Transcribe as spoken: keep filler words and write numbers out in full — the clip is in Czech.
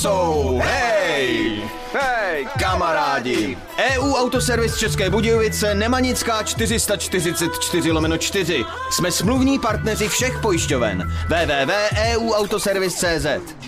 jsou, hej, hej, kamarádi. E U Autoservis České Budějovice, Nemanická čtyři sta čtyřicet čtyři lomeno čtyři. Jsme smluvní partneři všech pojišťoven. w w w tečka e u autoservis tečka c z